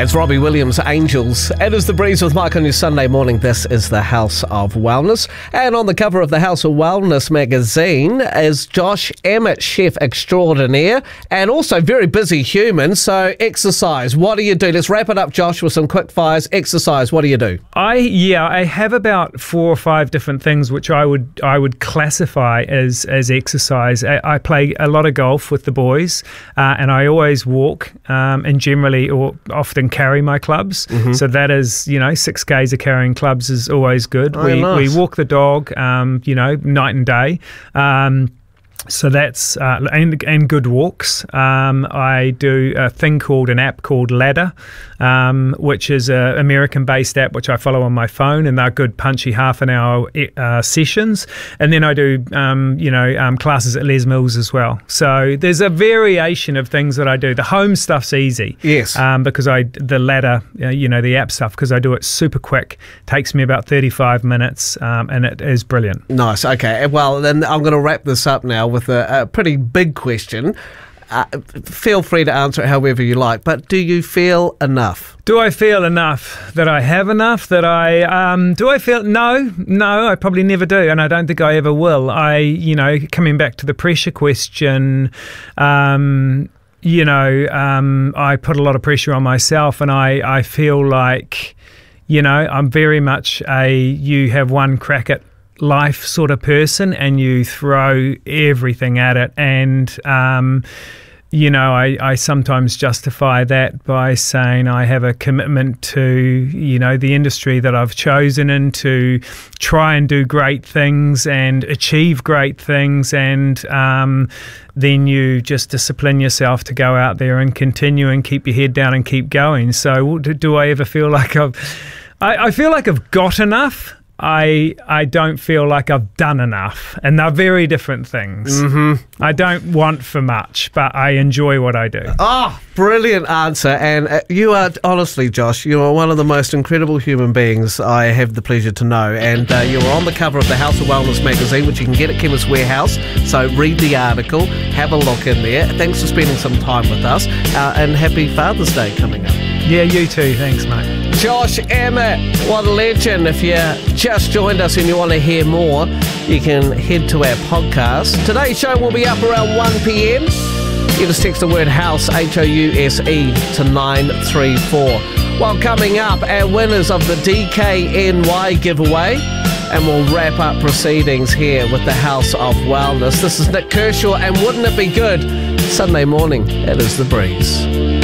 It's Robbie Williams, Angels. It is The Breeze with Mike on your Sunday morning. This is the House of Wellness. And on the cover of the House of Wellness magazine is Josh Emmett, chef extraordinaire, and also very busy human. So exercise, what do you do? Let's wrap it up, Josh, with some quick fires. Exercise, what do you do? I have about 4 or 5 different things which I would classify as exercise. I play a lot of golf with the boys, and I always walk, and generally or often carry my clubs. So that is, 6 Ks of carrying clubs is always good. We walk the dog, night and day. So that's and good walks. I do a thing called an app called Ladder, which is an American-based app which I follow on my phone, and they're good punchy half-an-hour sessions. And then I do classes at Les Mills as well. So there's a variation of things that I do. The home stuff's easy, yes, because the Ladder, the app stuff, because I do it super quick. Takes me about 35 minutes, and it is brilliant. Nice. Okay. Well, then I'm going to wrap this up now with a pretty big question. Feel free to answer it however you like, but do you feel enough? Do I feel enough? That I have enough? That do I feel? No, I probably never do, and I don't think I ever will. Coming back to the pressure question, I put a lot of pressure on myself, and I feel like, I'm very much you have one crack at life sort of person, and you throw everything at it. And I sometimes justify that by saying I have a commitment to the industry that I've chosen, and to try and do great things and achieve great things, and then you just discipline yourself to go out there and continue and keep your head down and keep going. So do I ever feel like I feel like I've got enough? I don't feel like I've done enough, and they're very different things. I don't want for much, but I enjoy what I do. Oh, brilliant answer. And you are, honestly, Josh, you are one of the most incredible human beings I have the pleasure to know. And you are on the cover of the House of Wellness magazine, which you can get at Chemist Warehouse. So read the article, have a look in there. Thanks for spending some time with us, and happy Father's Day coming up. Yeah, you too. Thanks, mate. Josh Emmett, what a legend. If you just joined us and you want to hear more, you can head to our podcast. Today's show will be up around 1 p.m. You just text the word HOUSE, HOUSE, to 934. Well, coming up, our winners of the DKNY giveaway, and we'll wrap up proceedings here with the House of Wellness. This is Nick Kershaw, and wouldn't it be good? Sunday morning, it is The Breeze.